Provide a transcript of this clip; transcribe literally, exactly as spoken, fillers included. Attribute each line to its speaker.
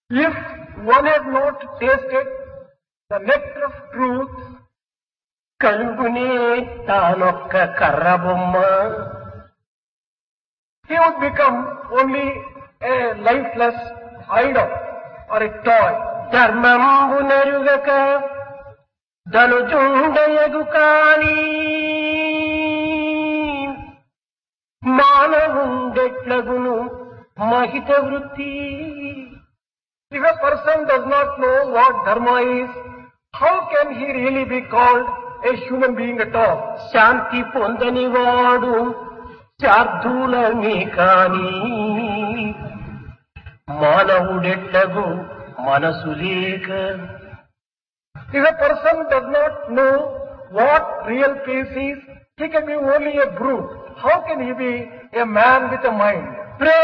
Speaker 1: If one had not tasted the nectar of truth,
Speaker 2: కలుగునే తానొక్క కర్రబొమ్మ.
Speaker 1: he would become only a lifeless idol or a toy.
Speaker 2: ధర్మంబు నెరుగక ధనుజుండయగు కాని మానవుండెట్లగును మహిత వృత్తి.
Speaker 1: If a person does not know what dharma is, how can he really be called a human being at all?
Speaker 2: శాంతి పొందని వాడు శార్దూలమే కాని మానవుడెట్లగు మనసు లేక.
Speaker 1: If a person does not know what real peace is, he can be only a brute. How can he be a man with a mind?